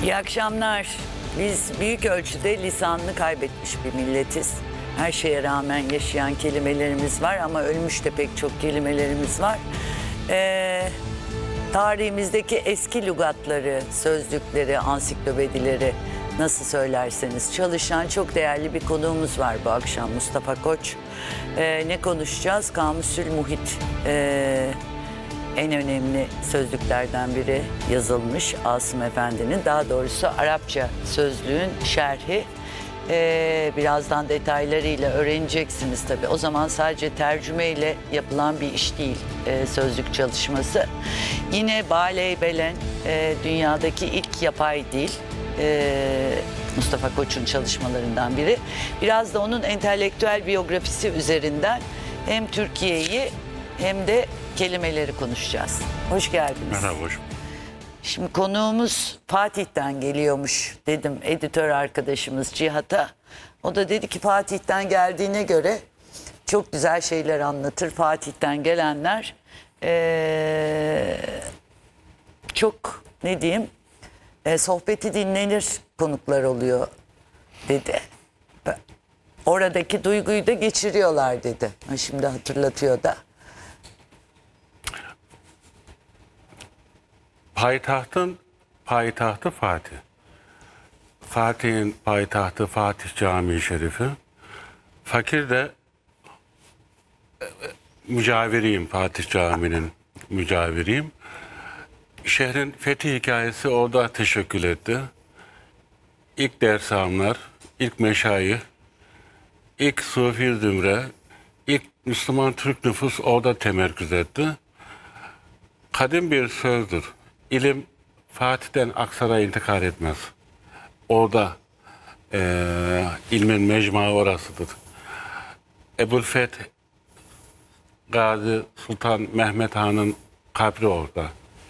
İyi akşamlar. Biz büyük ölçüde lisanını kaybetmiş bir milletiz. Her şeye rağmen yaşayan kelimelerimiz var ama ölmüş de pek çok kelimelerimiz var. Tarihimizdeki eski lügatları, sözlükleri, ansiklopedileri nasıl söylerseniz çalışan çok değerli bir konuğumuz var bu akşam, Mustafa Koç. Ne konuşacağız? Kamusül Muhit. En önemli sözlüklerden biri yazılmış Asım Efendi'nin, daha doğrusu Arapça sözlüğün şerhi. Birazdan detaylarıyla öğreneceksiniz tabii. O zaman sadece tercümeyle yapılan bir iş değil sözlük çalışması. Yine Baleybelen dünyadaki ilk yapay dil. Mustafa Koç'un çalışmalarından biri. Biraz da onun entelektüel biyografisi üzerinden hem Türkiye'yi hem de kelimeleri konuşacağız. Hoş geldiniz. Merhaba, hoş. Şimdi konuğumuz Fatih'ten geliyormuş dedim editör arkadaşımız Cihat'a. O da dedi ki Fatih'ten geldiğine göre çok güzel şeyler anlatır. Fatih'ten gelenler çok ne diyeyim sohbeti dinlenir konuklar oluyor dedi. Oradaki duyguyu da geçiriyorlar dedi. Şimdi hatırlatıyor da. Payitahtın payitahtı Fatih. Fatih'in payitahtı Fatih Camii Şerifi. Fakir de mücaviriyim, Fatih Camii'nin mücaviriyim. Şehrin fethi hikayesi orada teşekkül etti. İlk dersamlar, ilk meşayih, ilk Sufi zümre, ilk Müslüman Türk nüfus orada temerküz etti. Kadim bir sözdür. İlim Fatih'ten Aksaray'a intikal etmez. Orada ilmin mecmuası orasıdır. Ebu'l-Feth Gazi Sultan Mehmet Han'ın kabri orada.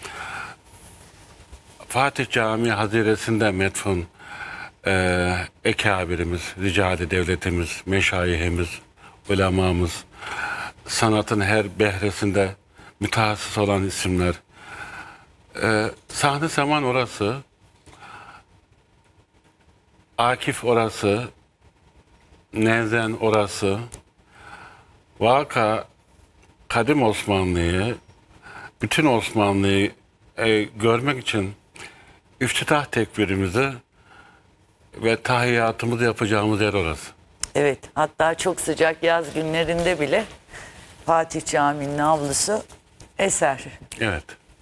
Fatih Camii Haziresi'nde metfun ekabirimiz, ricali devletimiz, meşayihimiz, ulemamız, sanatın her behresinde mütehassıs olan isimler. Sahne Saman orası, Akif orası, Nezen orası, Vaka kadim Osmanlı'yı, bütün Osmanlı'yı görmek için iftitah tekbirimizi ve tahiyyatımızı yapacağımız yer orası. Evet, hatta çok sıcak yaz günlerinde bile Fatih Camii'nin avlusu eser. Evet.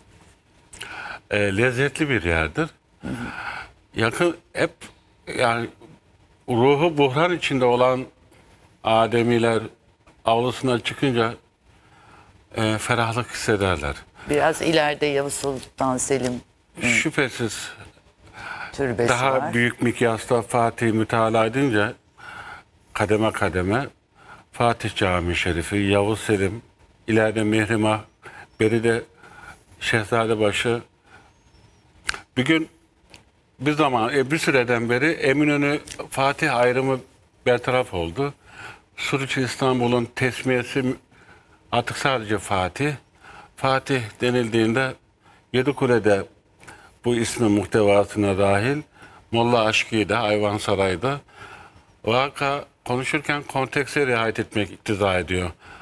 Lezzetli bir yerdir. Hı hı. Yakın hep yani ruhu buhran içinde olan ademiler avlusuna çıkınca ferahlık hissederler. Biraz ileride Yavuz Sultan Selim şüphesiz türbesi daha var. Büyük mikyasta Fatih mütalaa edince kademe kademe Fatih Camii Şerifi, Yavuz Selim, ileride Mihrimah, beride Şehzadebaşı. Bir gün bir süreden beri Eminönü Fatih ayrımı bertaraf oldu. Suruç İstanbul'un tesmiyesi artık sadece Fatih. Fatih denildiğinde Yedikule'de bu ismin muhtevasına dahil, Molla Aşki'de, Ayvansaray'da vaka konuşurken kontekste riayet etmek iktiza ediyor.